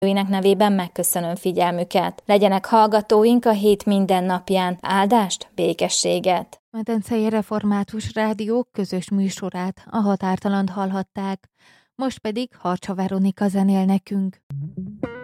Őinek nevében megköszönöm figyelmüket. Legyenek hallgatóink a hét minden napján. Áldást, békességet! Medencei Református Rádió közös műsorát, a Határtalant hallhatták. Most pedig Harcsa Veronika zenél nekünk.